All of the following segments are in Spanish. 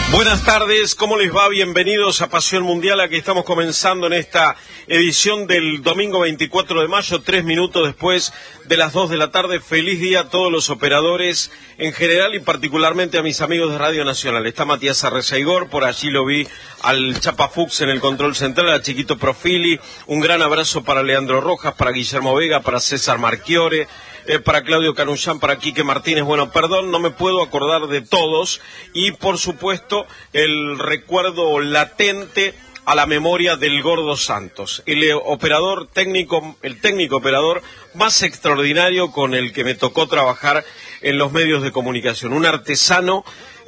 Buenas tardes, ¿cómo les va? Bienvenidos a Pasión Mundial. Aquí estamos comenzando en esta edición del domingo 24 de mayo, 3 minutos después de las 2 de la tarde. Feliz día a todos los operadores en general y particularmente a mis amigos de Radio Nacional. Está Matías Arrezaigor, por allí lo vi al Chapa Fuchs en el control central, a Chiquito Profili. Un gran abrazo para Leandro Rojas, para Guillermo Vega, para César Marchiore, para Claudio Canullán, para Quique Martínez. Bueno, perdón, no me puedo acordar de todos. Y, por supuesto, el recuerdo latente a la memoria del Gordo Santos, el operador técnico, el técnico operador más extraordinario con el que me tocó trabajar en los medios de comunicación. Un artesano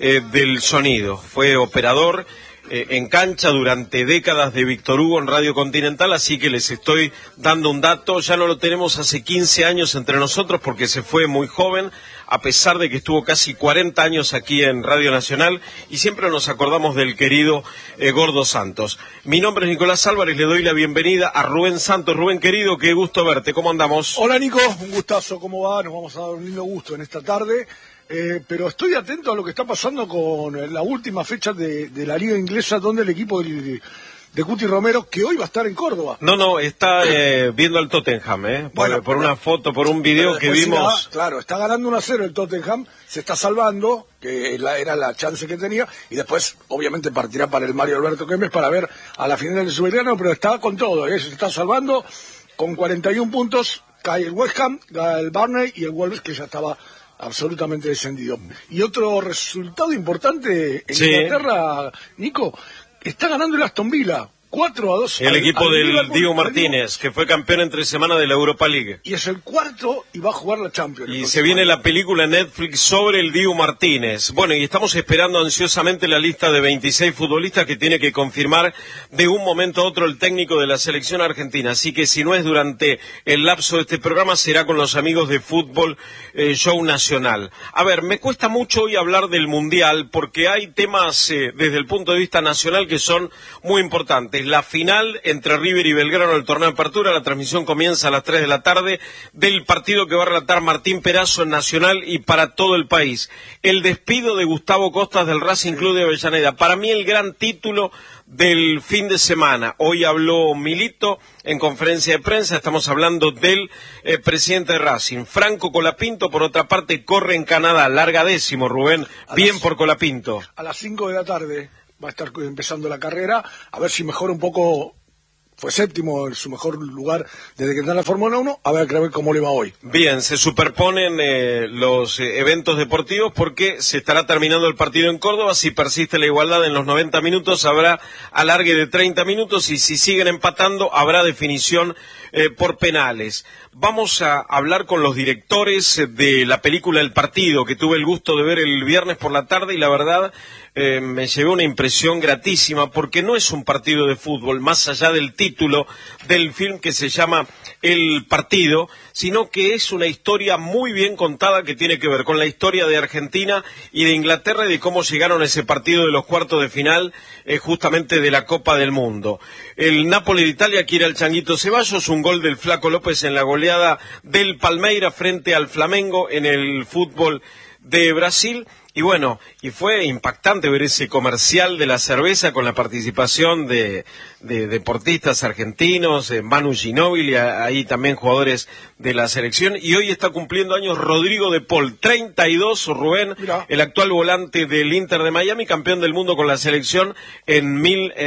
del sonido. Fue operador en cancha durante décadas de Víctor Hugo en Radio Continental, así que les estoy dando un dato. Ya no lo tenemos hace 15 años entre nosotros porque se fue muy joven, a pesar de que estuvo casi 40 años aquí en Radio Nacional, y siempre nos acordamos del querido Gordo Santos. Mi nombre es Nicolás Álvarez, le doy la bienvenida a Rubén Santos. Rubén, querido, qué gusto verte, ¿cómo andamos? Hola, Nico, un gustazo, ¿cómo va? Nos vamos a dar un lindo gusto en esta tarde. Pero estoy atento a lo que está pasando con la última fecha de la Liga Inglesa, donde el equipo de Cuti Romero, que hoy va a estar en Córdoba. No, está viendo al Tottenham, bueno, por una foto, por un video que vimos. Claro, está ganando 1-0 el Tottenham, se está salvando, que era la chance que tenía, y después, obviamente, partirá para el Mario Alberto Kempes para ver a la final del Sudamericano, pero está con todo, se está salvando con 41 puntos, cae el West Ham, cae el Burnley y el Wolves, que ya estaba absolutamente descendido. Y otro resultado importante en Inglaterra, Nico, está ganando el Aston Villa 4-2. El equipo del Diego Martínez, que fue campeón entre semana de la Europa League. Y es el cuarto y va a jugar la Champions. Y se viene la película en Netflix sobre el Diego Martínez. Bueno, y estamos esperando ansiosamente la lista de 26 futbolistas que tiene que confirmar de un momento a otro el técnico de la selección argentina. Así que si no es durante el lapso de este programa, será con los amigos de Fútbol Show Nacional. A ver, me cuesta mucho hoy hablar del Mundial porque hay temas desde el punto de vista nacional que son muy importantes. La final entre River y Belgrano del torneo de apertura, la transmisión comienza a las 3 de la tarde, del partido que va a relatar Martín Perazo en Nacional y para todo el país. El despido de Gustavo Costas del Racing Club de Avellaneda, para mí el gran título del fin de semana. Hoy habló Milito en conferencia de prensa, estamos hablando del presidente de Racing. Franco Colapinto, por otra parte, corre en Canadá, larga décimo, Rubén, bien por Colapinto. A las 5 de la tarde va a estar empezando la carrera, a ver si mejora un poco. Fue séptimo en su mejor lugar desde que está en la Fórmula 1, a ver cómo le va hoy. Bien, se superponen los eventos deportivos porque se estará terminando el partido en Córdoba. Si persiste la igualdad en los 90 minutos, habrá alargue de 30 minutos y si siguen empatando, habrá definición por penales. Vamos a hablar con los directores de la película El Partido, que tuve el gusto de ver el viernes por la tarde y la verdad me llevé una impresión gratísima porque no es un partido de fútbol, más allá del título del film que se llama El Partido, sino que es una historia muy bien contada que tiene que ver con la historia de Argentina y de Inglaterra y de cómo llegaron a ese partido de los cuartos de final justamente de la Copa del Mundo. El Napoli de Italia quiere al Changuito Ceballos, un gol del Flaco López en la goleada del Palmeira frente al Flamengo en el fútbol de Brasil. Y bueno, y fue impactante ver ese comercial de la cerveza con la participación de deportistas argentinos, Manu Ginóbili, ahí también jugadores de la selección. Y hoy está cumpliendo años Rodrigo de Paul, 32, Rubén, mirá, el actual volante del Inter de Miami, campeón del mundo con la selección en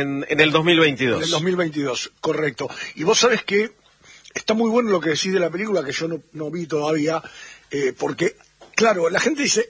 el 2022. En el 2022, correcto. Y vos sabés que está muy bueno lo que decís de la película, que yo no vi todavía, porque, claro, la gente dice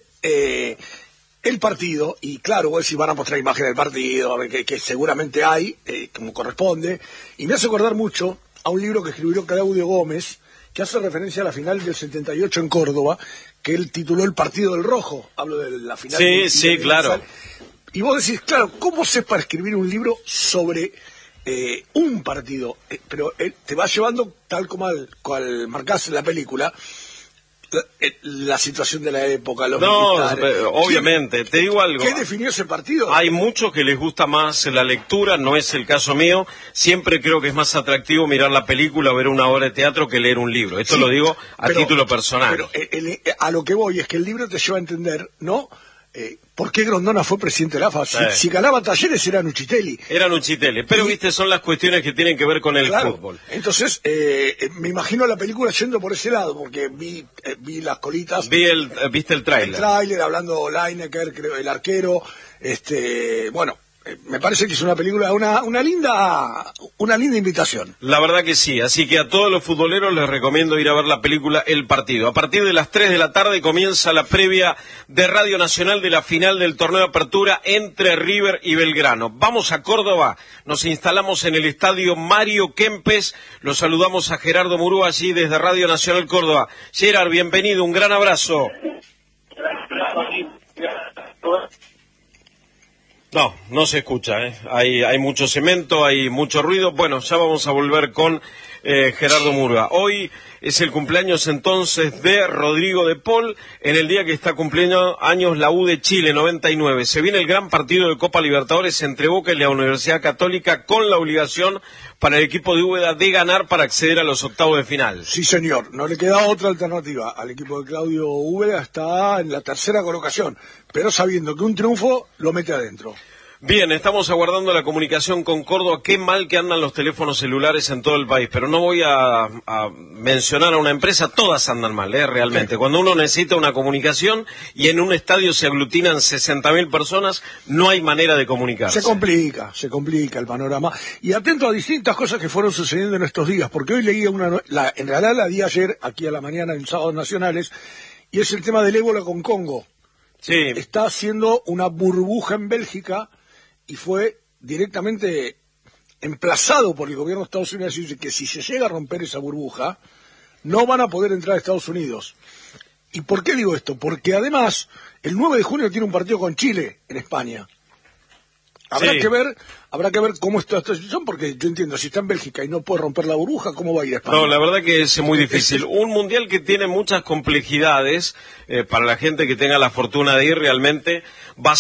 el partido, y claro, vos decís, van a mostrar imágenes del partido, que seguramente hay, como corresponde, y me hace acordar mucho a un libro que escribió Claudio Gómez, que hace referencia a la final del 78 en Córdoba, que él tituló El Partido del Rojo. Hablo de la final. Sí, claro. Y vos decís, claro, ¿cómo sé para escribir un libro sobre un partido? Pero te va llevando, tal como al marcás en la película, la situación de la época, los militares. Obviamente, te digo algo. ¿Qué definió ese partido? Hay muchos que les gusta más la lectura, no es el caso mío. Siempre creo que es más atractivo mirar la película o ver una obra de teatro que leer un libro. Esto sí, lo digo a título personal. Pero a lo que voy es que el libro te lleva a entender, ¿no?, ¿por qué Grondona fue presidente de la AFA? Si ganaba Talleres era Nucitelli. Era Nucitelli, pero viste, son las cuestiones que tienen que ver con el fútbol. Entonces, me imagino la película yendo por ese lado, porque vi las colitas. Viste el tráiler. El tráiler, hablando Lineker, creo, el arquero, bueno. Me parece que es una película, una linda invitación. La verdad que sí, así que a todos los futboleros les recomiendo ir a ver la película El Partido. A partir de las 3 de la tarde comienza la previa de Radio Nacional de la final del torneo de apertura entre River y Belgrano. Vamos a Córdoba, nos instalamos en el estadio Mario Kempes, los saludamos a Gerardo Murúa allí desde Radio Nacional Córdoba. Gerard, bienvenido, un gran abrazo. No se escucha, hay mucho cemento, hay mucho ruido. Bueno, ya vamos a volver con Gerardo Murga. Hoy es el cumpleaños entonces de Rodrigo de Paul, en el día que está cumpliendo años la U de Chile, 99. Se viene el gran partido de Copa Libertadores entre Boca y la Universidad Católica, con la obligación para el equipo de Úbeda de ganar para acceder a los octavos de final. Sí, señor, no le queda otra alternativa. Al equipo de Claudio Úbeda está en la tercera colocación, pero sabiendo que un triunfo lo mete adentro. Bien, estamos aguardando la comunicación con Córdoba. Qué mal que andan los teléfonos celulares en todo el país, pero no voy a mencionar a una empresa, todas andan mal, realmente. Sí. Cuando uno necesita una comunicación y en un estadio se aglutinan 60.000 personas, no hay manera de comunicarse. Se complica el panorama. Y atento a distintas cosas que fueron sucediendo en estos días, porque hoy leía en realidad la di ayer, aquí a la mañana en Sábados Nacionales, y es el tema del ébola con Congo. Sí. Está haciendo una burbuja en Bélgica, y fue directamente emplazado por el gobierno de Estados Unidos a decir que si se llega a romper esa burbuja, no van a poder entrar a Estados Unidos. ¿Y por qué digo esto? Porque además, el 9 de junio tiene un partido con Chile en España. Habrá que ver cómo está esta situación, porque yo entiendo, si está en Bélgica y no puede romper la burbuja, ¿cómo va a ir a España? No, la verdad que es muy difícil. Un mundial que tiene muchas complejidades, para la gente que tenga la fortuna de ir, realmente va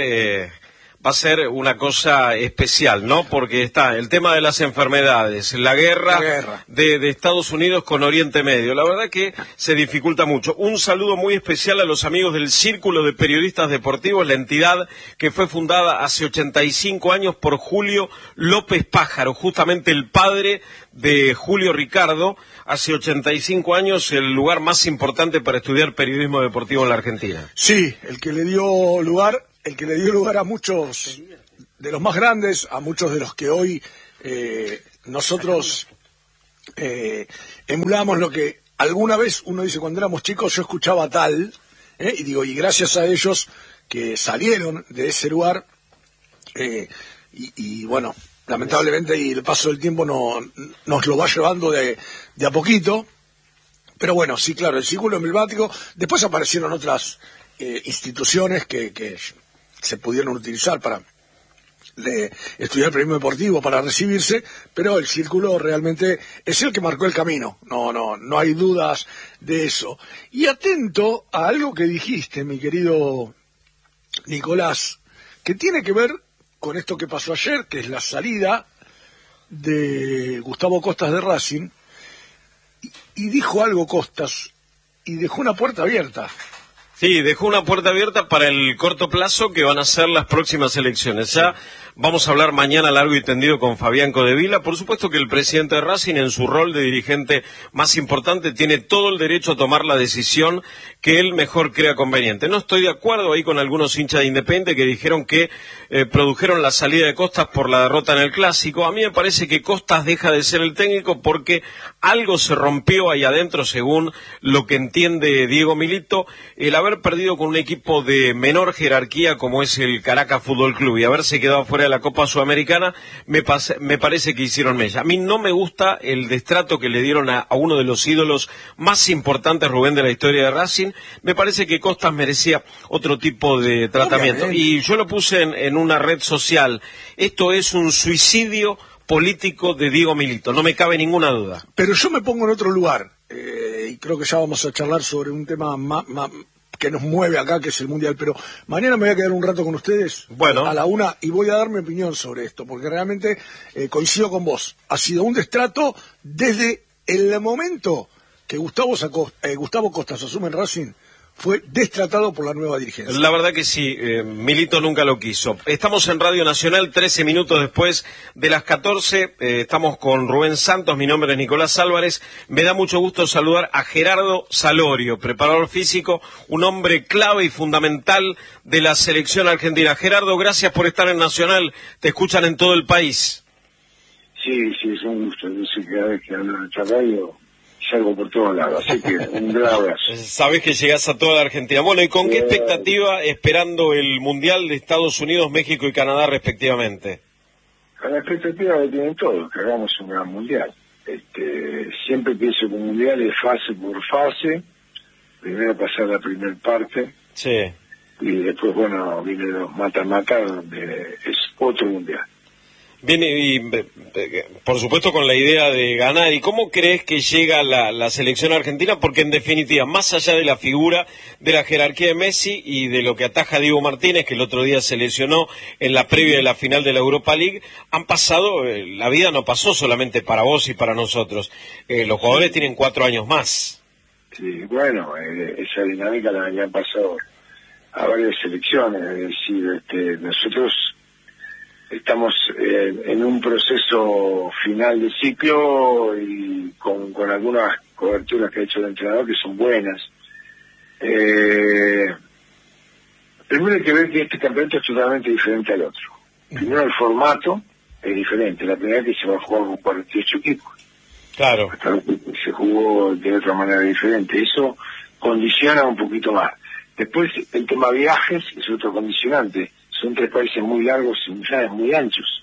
a ser una cosa especial, ¿no? Porque está el tema de las enfermedades, la guerra. De Estados Unidos con Oriente Medio. La verdad que se dificulta mucho. Un saludo muy especial a los amigos del Círculo de Periodistas Deportivos, la entidad que fue fundada hace 85 años por Julio López Pájaro, justamente el padre de Julio Ricardo. Hace 85 años el lugar más importante para estudiar periodismo deportivo en la Argentina. Sí, el que le dio lugar a muchos de los más grandes, a muchos de los que hoy nosotros emulamos lo que alguna vez uno dice cuando éramos chicos, yo escuchaba tal, y gracias a ellos que salieron de ese lugar, y bueno, lamentablemente y el paso del tiempo nos lo va llevando de a poquito, pero bueno, sí, claro, el círculo emblemático. Después aparecieron otras instituciones que se pudieron utilizar para estudiar periodismo deportivo, para recibirse, pero el círculo realmente es el que marcó el camino. No hay dudas de eso. Y atento a algo que dijiste, mi querido Nicolás, que tiene que ver con esto que pasó ayer, que es la salida de Gustavo Costas de Racing, y dijo algo Costas, y dejó una puerta abierta. Sí, dejó una puerta abierta para el corto plazo que van a ser las próximas elecciones. Ya vamos a hablar mañana largo y tendido con Fabián Codevila. Por supuesto que el presidente de Racing, en su rol de dirigente más importante, tiene todo el derecho a tomar la decisión que él mejor crea conveniente. No estoy de acuerdo ahí con algunos hinchas de Independiente que dijeron que produjeron la salida de Costas por la derrota en el Clásico. A mí me parece que Costas deja de ser el técnico porque algo se rompió ahí adentro, según lo que entiende Diego Milito, el haber perdido con un equipo de menor jerarquía como es el Caracas Fútbol Club y haberse quedado fuera de la Copa Sudamericana, me parece que hicieron mella. A mí no me gusta el destrato que le dieron a uno de los ídolos más importantes, Rubén, de la historia de Racing. Me parece que Costas merecía otro tipo de tratamiento. Obviamente. Y yo lo puse en una red social. Esto es un suicidio político de Diego Milito, no me cabe ninguna duda. Pero yo me pongo en otro lugar, y creo que ya vamos a charlar sobre un tema que nos mueve acá, que es el Mundial, pero mañana me voy a quedar un rato con ustedes, a la 1, y voy a dar mi opinión sobre esto, porque realmente coincido con vos. Ha sido un destrato desde el momento que Gustavo Costas asume en Racing, fue destratado por la nueva dirigencia. La verdad que sí, Milito nunca lo quiso. Estamos en Radio Nacional, 13 minutos después de las 14, estamos con Rubén Santos, mi nombre es Nicolás Álvarez. Me da mucho gusto saludar a Gerardo Salorio, preparador físico, un hombre clave y fundamental de la selección argentina. Gerardo, gracias por estar en Nacional, te escuchan en todo el país. Sí, es un gusto. Yo sé que cada vez que hablo en esta radio salgo por todos lados, así que un gran abrazo. Sabes que llegás a toda la Argentina. Bueno, ¿y con qué expectativa esperando el Mundial de Estados Unidos, México y Canadá respectivamente? Con la expectativa que tienen todos, que hagamos un gran Mundial. Siempre pienso que un Mundial es fase por fase, primero pasar la primera parte, sí, y después, bueno, viene los mata-mata, donde es otro Mundial. Bien, y por supuesto con la idea de ganar. ¿Y cómo crees que llega la selección argentina? Porque en definitiva, más allá de la figura, de la jerarquía de Messi y de lo que ataja Diego Martínez, que el otro día se lesionó en la previa de la final de la Europa League, han pasado, la vida no pasó solamente para vos y para nosotros. Los jugadores tienen 4 años más. Sí, bueno, esa dinámica la habían pasado a varias selecciones. Es decir, nosotros estamos en un proceso final de ciclo y con algunas coberturas que ha hecho el entrenador que son buenas. Primero hay que ver que este campeonato es totalmente diferente al otro. Primero el formato es diferente. La primera vez que se va a jugar con 48 equipos. Claro. Se jugó de otra manera diferente. Eso condiciona un poquito más. Después el tema viajes es otro condicionante. Son 3 países muy largos y muy anchos.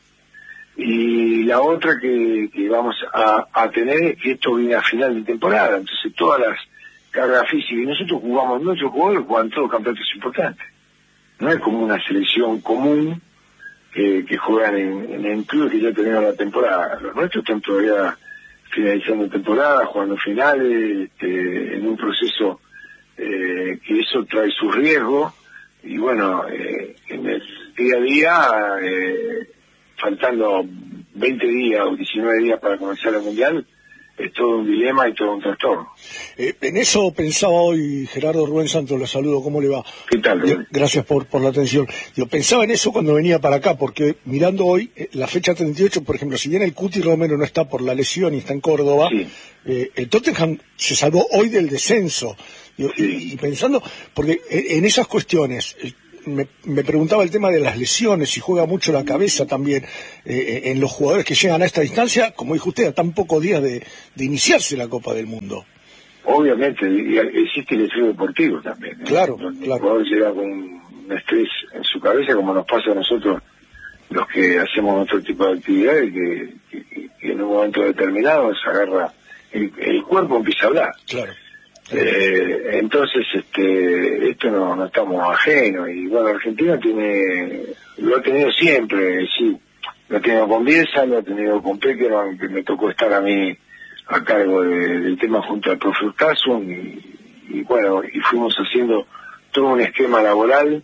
Y la otra que vamos a tener es que esto viene a final de temporada. Entonces todas las cargas físicas, y nosotros jugamos, nuestros jugadores juegan todos campeonatos importantes. No es como una selección común que juegan en clubes que ya terminaron la temporada. Los nuestros están todavía finalizando temporada, jugando finales, en un proceso que eso trae su riesgo. Y bueno, en el día a día, faltando 20 días o 19 días para comenzar el Mundial, es todo un dilema y todo un trastorno. En eso pensaba hoy Gerardo. Rubén Santos, le saludo, ¿cómo le va? ¿Qué tal, Rubén? Gracias por la atención. Yo pensaba en eso cuando venía para acá, porque mirando hoy, la fecha 38, por ejemplo, si bien el Cuti Romero no está por la lesión y está en Córdoba, sí, el Tottenham se salvó hoy del descenso. Sí. Y pensando, porque en esas cuestiones, me preguntaba el tema de las lesiones, y juega mucho la cabeza también en los jugadores que llegan a esta distancia, como dijo usted, a tan pocos días de iniciarse la Copa del Mundo. Obviamente, existe el estrés deportivo también. Claro, claro. El claro. jugador llega con un estrés en su cabeza, como nos pasa a nosotros, los que hacemos otro tipo de actividades, que en un momento determinado se agarra, el cuerpo empieza a hablar. Claro. Entonces esto no estamos ajenos, y bueno, Argentina lo ha tenido siempre, sí, lo ha tenido con Bielsa, lo ha tenido con Peckerman, que me tocó estar a mí a cargo del tema junto al profe Urtasun, y bueno, y fuimos haciendo todo un esquema laboral,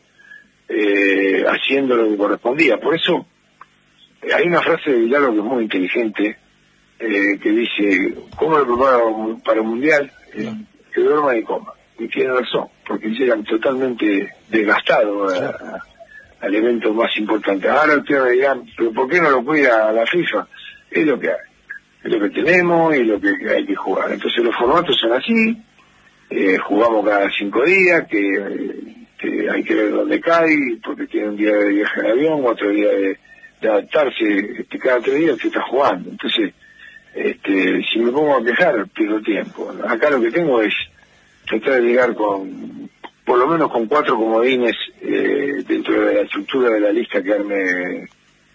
haciendo lo que correspondía. Por eso hay una frase de Bilardo que es muy inteligente, que dice: ¿cómo lo preparo para un mundial? Que duerma y coma. Y tiene razón, porque llegan totalmente desgastados al evento más importante. Ahora ustedes me dirán, ¿pero por qué no lo cuida la FIFA? Es lo que hay, es lo que tenemos y lo que hay que jugar. Entonces los formatos son así, jugamos cada 5 días, que hay que ver dónde cae, porque tiene un día de viaje en avión, otro día de adaptarse, cada 3 días se está jugando. Entonces, si me pongo a quejar, pierdo tiempo. Acá lo que tengo es tratar de llegar por lo menos con 4 comodines dentro de la estructura de la lista que arme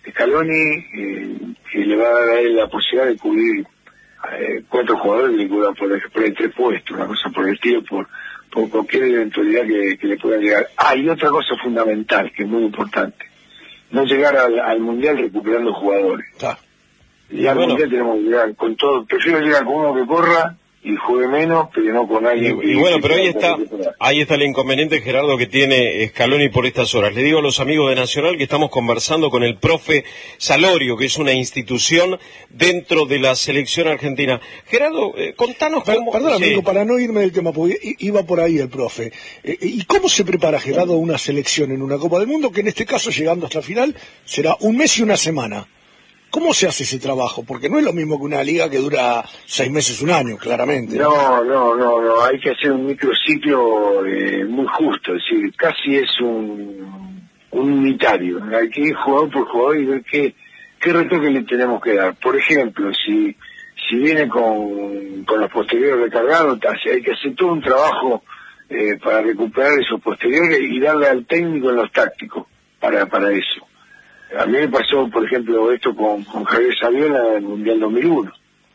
Scaloni, que le va a dar a él la posibilidad de cubrir 4 jugadores que le cubran por el 3 puestos, una cosa por el estilo, por cualquier eventualidad que le pueda llegar. Y otra cosa fundamental, que es muy importante: no llegar al Mundial recuperando jugadores. Y al Mundial tenemos que llegar con todo. Prefiero llegar con uno que corra y juegue menos, pero no con alguien y bueno, pero ahí está el inconveniente, Gerardo, que tiene Scaloni por estas horas. Le digo a los amigos de Nacional que estamos conversando con el profe Salorio, que es una institución dentro de la selección argentina. Gerardo, contanos cómo... Perdón, amigo, para no irme del tema, porque iba por ahí el profe. ¿Y cómo se prepara, Gerardo, una selección en una Copa del Mundo, que en este caso, llegando hasta la final, será un mes y una semana? ¿Cómo se hace ese trabajo? Porque no es lo mismo que una liga que dura 6 meses, un año, claramente. No, hay que hacer un microciclo muy justo, es decir, casi es un unitario. Hay que ir jugador por jugador y ver qué retoque le tenemos que dar. Por ejemplo, si viene con los posteriores recargados, hay que hacer todo un trabajo para recuperar esos posteriores y darle al técnico en los tácticos para eso. A mí me pasó, por ejemplo, esto con Javier Saviola en el Mundial 2001,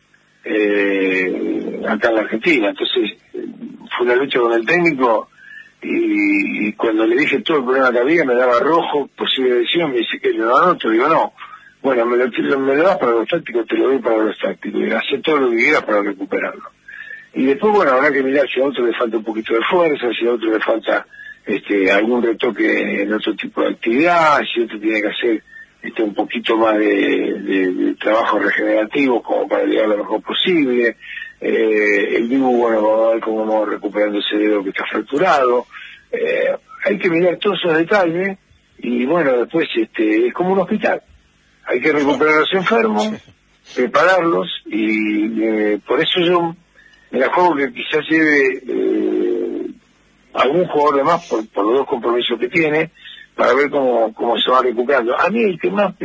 acá en la Argentina. Entonces, fue una lucha con el técnico y cuando le dije todo el problema que había, me daba rojo, posible lesión, me dice que lo anoto, digo no. Bueno, me lo das para los tácticos, te lo doy para los tácticos, y hacer todo lo que quieras para recuperarlo. Y después, bueno, habrá que mirar si a otro le falta un poquito de fuerza, si a otro le falta algún retoque en otro tipo de actividad, si otro tiene que hacer un poquito más de trabajo regenerativo como para llegar lo mejor posible. El Dibu, bueno, vamos a ver cómo vamos recuperando ese dedo que está fracturado. Hay que mirar todos esos detalles y bueno, después es como un hospital. Hay que recuperar a los enfermos, prepararlos y por eso yo me la juego que quizás lleve algún jugador de más por los dos compromisos que tiene para ver cómo se va recuperando. A mí el que más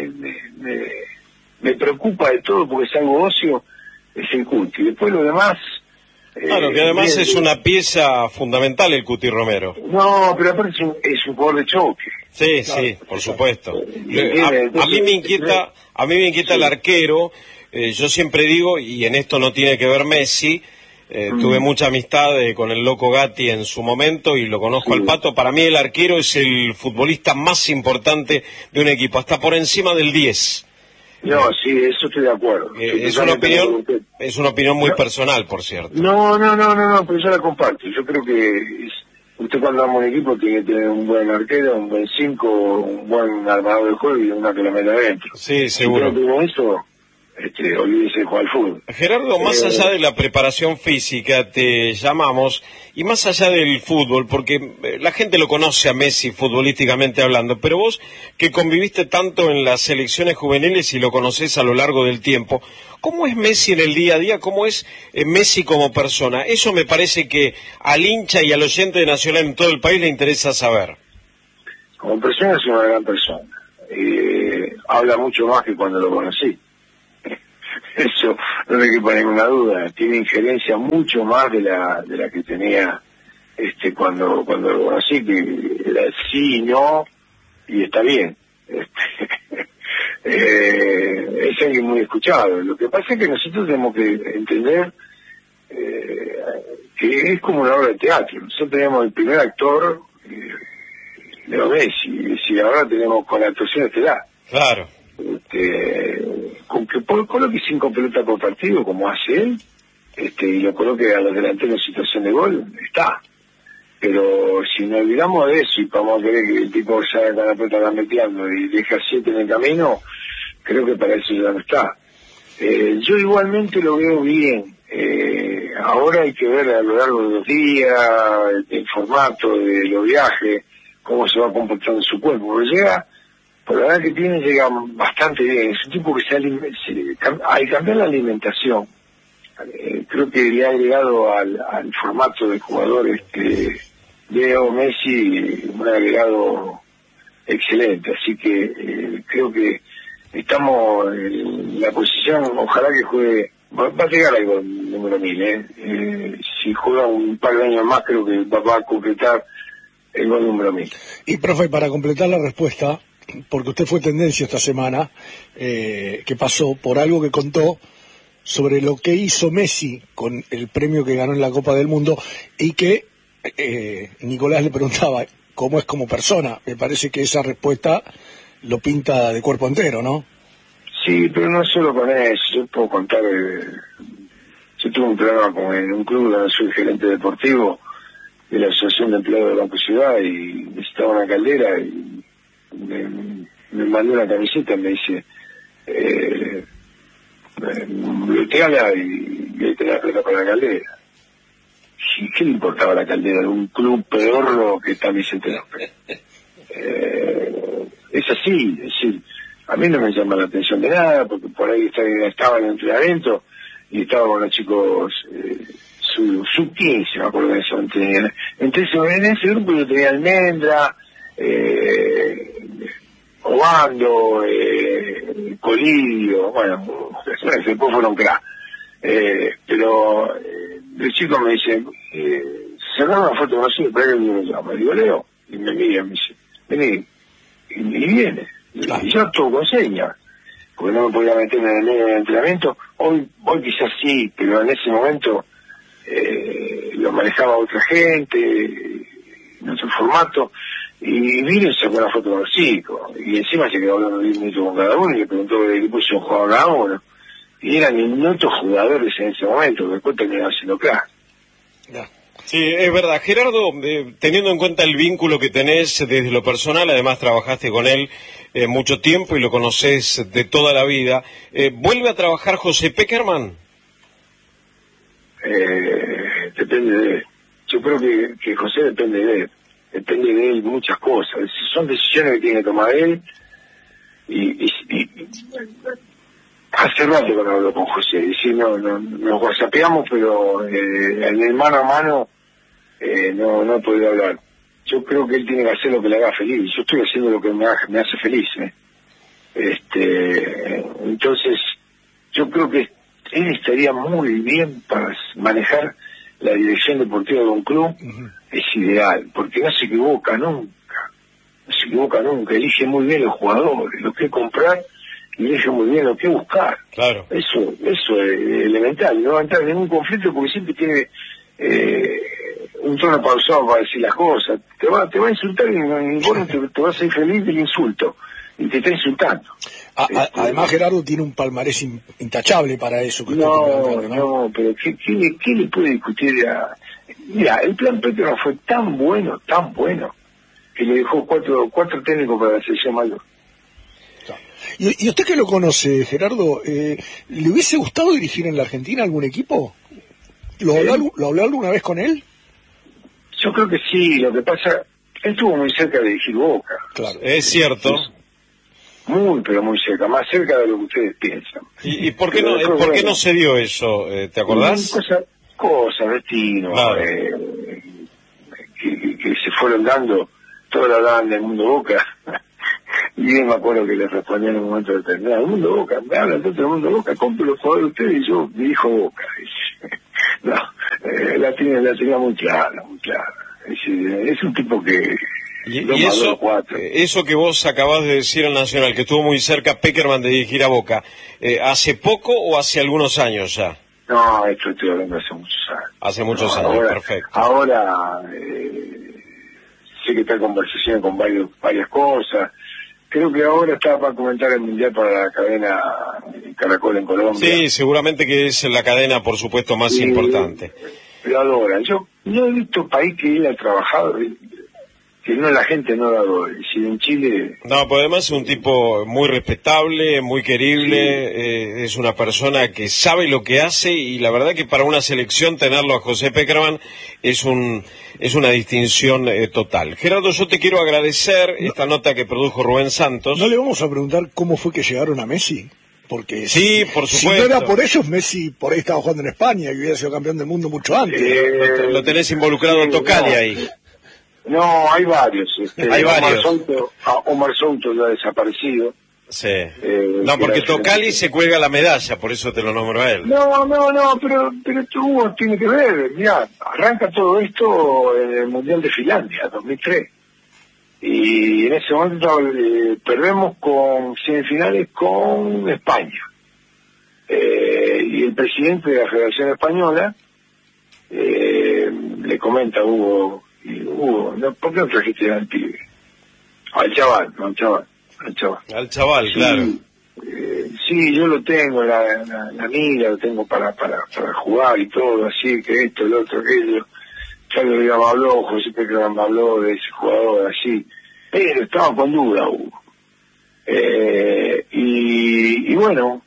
me preocupa de todo, porque es algo óseo, es el Cuti. Después lo demás... Claro, que además es una pieza fundamental el Cuti Romero. No, pero aparte es un jugador de choque. Sí, claro, sí, por supuesto. A mí me inquieta el arquero. Yo siempre digo, y en esto no tiene que ver Messi, tuve mucha amistad con el Loco Gatti en su momento y lo conozco al Pato. Para mí el arquero es el futbolista más importante de un equipo, hasta por encima del 10. No, sí, eso estoy de acuerdo. Es una opinión muy personal, por cierto. No, pero yo la comparto. Yo creo que usted cuando arma un equipo tiene que tener un buen arquero, un buen 5, un buen armador de juego y una que la meta adentro. Sí, seguro. Si no tengo eso, olvídese de jugar al fútbol. Gerardo, más allá de la preparación física, te llamamos, y más allá del fútbol, porque la gente lo conoce a Messi futbolísticamente hablando, pero vos que conviviste tanto en las selecciones juveniles y lo conocés a lo largo del tiempo, ¿cómo es Messi en el día a día? ¿Cómo es Messi como persona? Eso me parece que al hincha y al oyente de Nacional en todo el país le interesa saber. Como persona es una gran persona. Habla mucho más que cuando lo conocí. Eso no hay que poner ninguna duda. Tiene injerencia mucho más de la que tenía cuando lo conocí, que era sí y no y está bien. Es alguien muy escuchado. Lo que pasa es que nosotros tenemos que entender que es como una obra de teatro. Nosotros teníamos el primer actor, Leo Messi, y si ahora tenemos con la actuación estelar. Claro. Con que coloque 5 pelotas por partido como hace él, y lo coloque a los delanteros en situación de gol, está. Pero si nos olvidamos de eso y vamos a querer que el tipo salga con la pelota gambeteando y deja 7 en el camino, creo que para eso ya no está. Yo igualmente lo veo bien. Ahora hay que ver a lo largo de los días, el formato de los viajes, cómo se va comportando su cuerpo, porque llega... Por la edad que tiene llega bastante bien. Es un tipo que al cambiar la alimentación, creo que le ha agregado al formato de jugadores Leo Messi un agregado excelente. Así que creo que estamos en la posición, ojalá que juegue, va a llegar algo número 1000. Si juega un par de años más creo que va a concretar el gol número 1000. Y profe, para completar la respuesta, porque usted fue tendencia esta semana, que pasó por algo que contó sobre lo que hizo Messi con el premio que ganó en la Copa del Mundo y que Nicolás le preguntaba cómo es como persona. Me parece que esa respuesta lo pinta de cuerpo entero, ¿no? Sí, pero no solo con eso. Yo yo tuve un programa en un club donde soy gerente deportivo de la Asociación de Empleados de Banco Ciudad y necesitaba una caldera y me mandó una camiseta y me dice bloqueala y ahí tenés la plata para la caldera. ¿Y qué le importaba la caldera de un club pedorro que está Vicente López? Es así, es decir, a mí no me llama la atención de nada, porque por ahí estaba en el entrenamiento y estaba con los chicos sub-15, me acuerdo de eso. Entonces en ese grupo yo tenía Almendra, Obando, Colidio, bueno, después fueron crack. Pero el chico me dice, sacaron una foto así, para que yo me llamo. Le digo, Leo, y me mira, me dice, vení, y viene. Y yo todo con señas, porque no me podía meter en el medio del entrenamiento. Hoy quizás sí, pero en ese momento lo manejaba otra gente, en otro formato, y vino y sacó una foto con los chicos, y encima se quedó hablando 10 minutos con cada uno, y le preguntó de qué posición jugaba cada uno, y eran minutos jugadores en ese momento, que después terminaron siendo crack. Sí, es verdad. Gerardo, teniendo en cuenta el vínculo que tenés desde lo personal, además trabajaste con él mucho tiempo y lo conocés de toda la vida, ¿vuelve a trabajar José Pekerman? Depende de él. Yo creo que José depende de él muchas cosas. Son decisiones que tiene que tomar él y hace rato que no hablo con José, y si nos whatsappeamos, pero en el mano a mano no he podido hablar. Yo creo que él tiene que hacer lo que le haga feliz. Yo estoy haciendo lo que me hace feliz. Entonces, yo creo que él estaría muy bien para manejar la dirección deportiva de un club. Es ideal, porque no se equivoca nunca, elige muy bien los jugadores, lo que comprar, y elige muy bien lo que buscar. Claro. Eso es elemental, no va a entrar en ningún conflicto porque siempre tiene un tono pausado para decir las cosas. Te va a insultar y vos te vas a ir feliz del insulto, y te está insultando. Además, Gerardo tiene un palmarés intachable para eso. No, pero ¿qué le puede discutir a...? Mira, el plan Petro fue tan bueno, que le dejó cuatro técnicos para la selección mayor. ¿Y usted que lo conoce, Gerardo, le hubiese gustado dirigir en la Argentina algún equipo? ¿Lo habló alguna vez con él? Yo creo que sí, lo que pasa, él estuvo muy cerca de dirigir Boca. Claro. Es cierto. Muy, pero muy cerca, más cerca de lo que ustedes piensan. ¿Y por qué no se dio eso? ¿Te acordás? Cosas, destino, claro. Que se fueron dando, todos hablaban del mundo Boca. Y bien me acuerdo que les respondía en un momento determinado, el mundo Boca, me hablan tanto del mundo Boca, compro los jugadores de ustedes y yo dirijo Boca. No, la tenía muy clara. Es un tipo que... Y eso que vos acabás de decir en Nacional, que estuvo muy cerca Pekerman de dirigir a Boca, ¿hace poco o hace algunos años ya? No, esto estoy hablando hace muchos años. Hace muchos años, ahora, perfecto. Ahora sé que está en conversación con varias cosas. Creo que ahora está para comentar el Mundial para la cadena Caracol en Colombia. Sí, seguramente que es la cadena, por supuesto, más importante. Pero adora. Yo no he visto país que él ha trabajado... que no, la gente no la adora. Si en Chile... No, pues además es un tipo muy respetable, muy querible, es una persona que sabe lo que hace, y la verdad que para una selección tenerlo a José Pekerman es una distinción total. Gerardo, yo te quiero agradecer esta nota que produjo Rubén Santos. ¿No le vamos a preguntar cómo fue que llegaron a Messi? Porque sí, por supuesto. Si no era por ellos, Messi por ahí estaba jugando en España y hubiera sido campeón del mundo mucho antes. Lo tenés involucrado en Tocali ahí. No, hay varios. Hay varios. Omar Souto ya ha desaparecido. Sí. No, porque Tocali se cuelga la medalla, por eso te lo nombro a él. No, pero Hugo tiene que ver. Mirá, arranca todo esto en el Mundial de Finlandia, 2003. Y en ese momento perdemos con semifinales con España. Y el presidente de la Federación Española le comenta a Hugo, ¿por qué no trajiste al pibe? Al chaval, claro. Sí, yo lo tengo, la mira, lo tengo para jugar y todo, así que esto, el otro, aquello. Ya lo me habló, José Peckerman me habló de ese jugador, así. Pero estaba con duda, Hugo. Y bueno,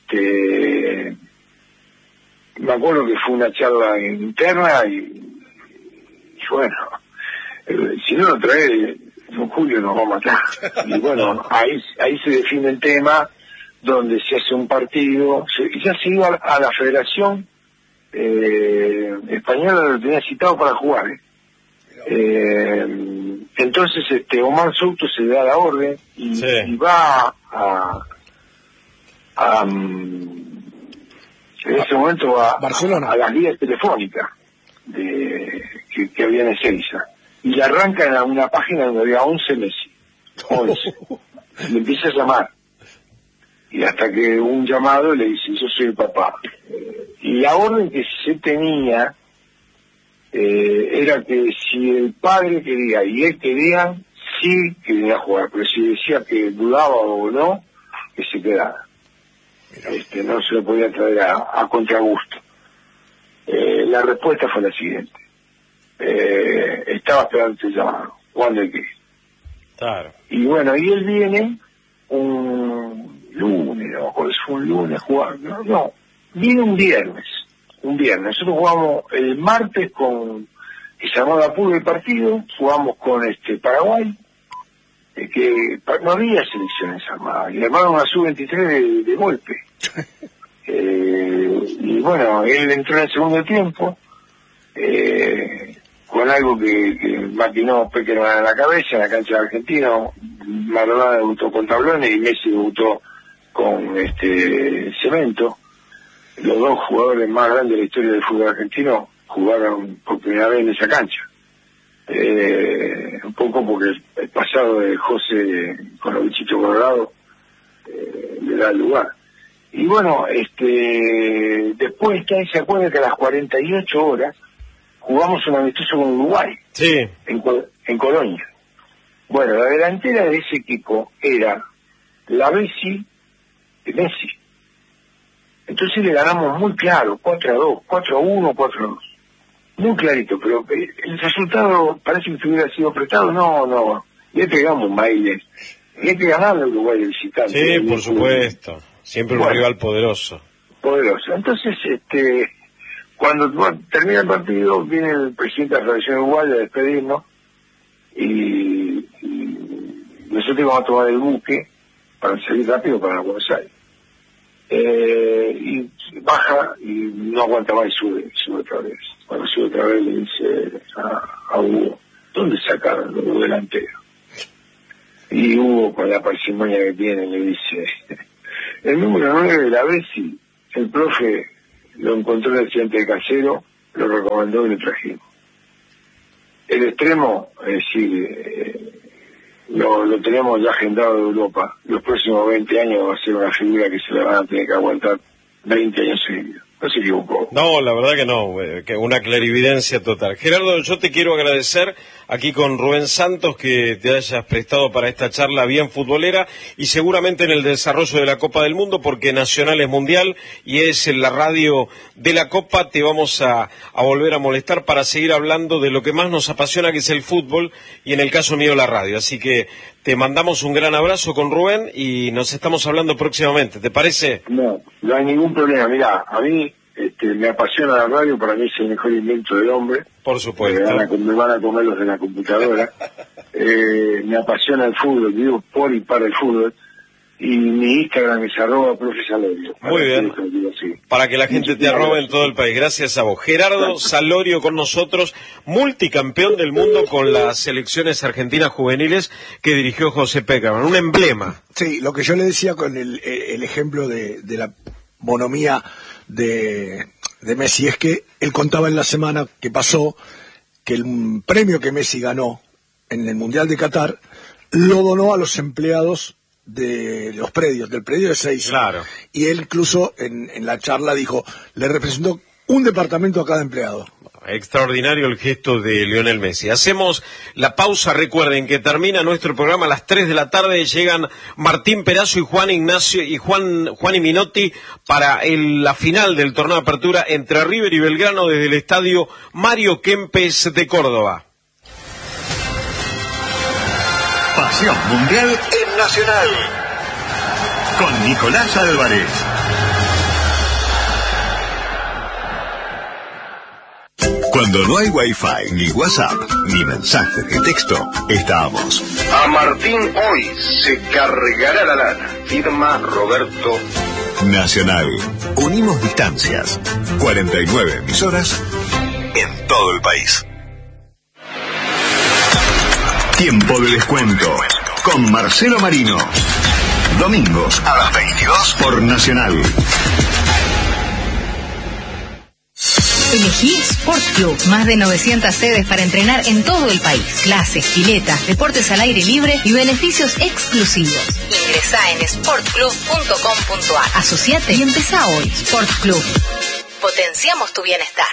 me acuerdo que fue una charla interna y bueno, si no lo trae, don Julio nos va a matar. Y bueno, ahí se define el tema, donde se hace un partido, ya se iba a la Federación Española, lo tenía citado para jugar. Entonces Omar Souto se le da la orden y va en ese momento va Barcelona, a las líneas telefónicas que había en Ezeiza, y le arrancan a una página donde había 11 Messi, 11. Le empieza a llamar, y hasta que un llamado le dice: yo soy el papá. Y la orden que se tenía era que si el padre quería y él quería, sí quería jugar, pero si decía que dudaba o no, que se quedara. No se lo podía traer a contragusto. La respuesta fue la siguiente: estaba esperando el llamado, ¿cuándo y qué? Claro. Y bueno, y él viene un lunes, no, fue un lunes jugar, no, viene un viernes. Nosotros jugamos el martes que se llamaba Apuro el partido, jugamos con Paraguay, que no había selecciones armadas, y armaron una sub-23 de golpe. Y bueno, él entró en el segundo tiempo, con algo que maquinó Peckerman en la cabeza, en la cancha de Argentino. Maradona debutó con tablones y Messi debutó con cemento. Los dos jugadores más grandes de la historia del fútbol argentino jugaron por primera vez en esa cancha. Un poco porque el pasado de José con los bichitos colorados le da el lugar. Y bueno, después que ahí se acuerda que a las 48 horas jugamos un amistoso con Uruguay, sí, en Colonia. Bueno, la delantera de ese equipo era la Bessi de Messi. Entonces le ganamos muy claro, 4-2, 4-1, 4-2. Muy clarito, pero el resultado parece que hubiera sido apretado. No. Le pegamos un baile. Y hay que ganar a Uruguay de visitante. Sí, por supuesto. Siempre un rival poderoso. Poderoso. Entonces, cuando termina el partido, viene el presidente de la Federación Uruguaya a despedirnos. Y nosotros íbamos a tomar el buque para salir rápido para Buenos Aires. Y baja y no aguanta más y sube otra vez. Cuando sube otra vez le dice a Hugo: ¿dónde sacaron los delanteros? Y Hugo, con la parsimonia que tiene, le dice: el número 9 de la Bessi, el profe lo encontró en el accidente de Casero, lo recomendó y lo trajimos. El extremo, es decir, lo tenemos ya agendado de Europa. Los próximos 20 años va a ser una figura que se le van a tener que aguantar 20 años seguidos. No se equivocó. No, la verdad que no, que una clarividencia total. Gerardo, yo te quiero agradecer aquí con Rubén Santos que te hayas prestado para esta charla bien futbolera y seguramente en el desarrollo de la Copa del Mundo, porque Nacional es mundial y es en la radio de la Copa. Te vamos a volver a molestar para seguir hablando de lo que más nos apasiona, que es el fútbol, y en el caso mío la radio. Así que te mandamos un gran abrazo con Rubén y nos estamos hablando próximamente. ¿Te parece? No hay ningún problema. Mirá, a mí me apasiona la radio, para mí es el mejor invento del hombre. Por supuesto. Me van a comer los de la computadora. Me apasiona el fútbol, vivo por y para el fútbol. Y mi Instagram es @profe_Salorio. Muy bien. Para que la gente te arrobe en todo el país. Gracias a vos. Gerardo Salorio con nosotros, multicampeón del mundo con las selecciones argentinas juveniles que dirigió José Peckerman. Un emblema. Sí, lo que yo le decía con el ejemplo de la bonomía de Messi es que él contaba en la semana que pasó que el premio que Messi ganó en el Mundial de Qatar lo donó a los empleados de los predios, del predio de Ezeiza. Claro. Y él incluso en la charla dijo: le representó un departamento a cada empleado. extraordinario el gesto de Lionel Messi. Hacemos la pausa, recuerden que termina nuestro programa a las 3 de la tarde, llegan Martín Perazo y Juan Ignacio y Juan y Minotti para la final del torneo de apertura entre River y Belgrano desde el estadio Mario Kempes de Córdoba. Pasión Mundial en Nacional con Nicolás Álvarez. Cuando no hay Wi-Fi, ni WhatsApp, ni mensajes de texto, estamos. A Martín hoy se cargará la lana. Firma Roberto. Nacional. Unimos distancias. 49 emisoras en todo el país. Tiempo de descuento con Marcelo Marino. Domingos a las 22 por Nacional. Elegí Sport Club, más de 900 sedes para entrenar en todo el país. Clases, piletas, deportes al aire libre y beneficios exclusivos. Ingresá en sportclub.com.ar. Asociate y empezá hoy. Sport Club. Potenciamos tu bienestar.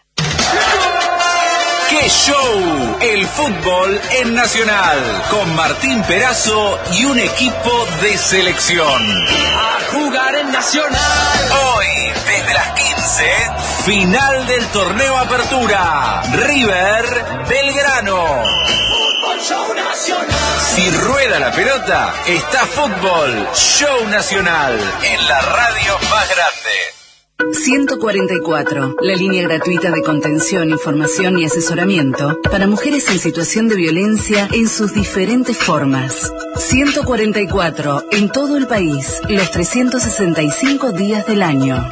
¡Qué show! El fútbol en Nacional, con Martín Perazo y un equipo de selección. A jugar en Nacional. Hoy, desde las 15, final del torneo Apertura. River, Belgrano. Fútbol Show Nacional. Si rueda la pelota, está Fútbol Show Nacional, en la radio más grande. 144, la línea gratuita de contención, información y asesoramiento para mujeres en situación de violencia en sus diferentes formas. 144, en todo el país, los 365 días del año.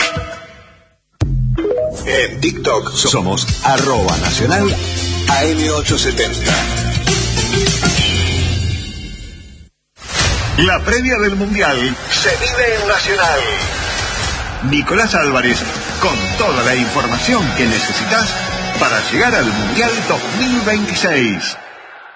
En TikTok somos @nacional AM870. La previa del Mundial se vive en Nacional. Nicolás Álvarez, con toda la información que necesitas para llegar al Mundial 2026.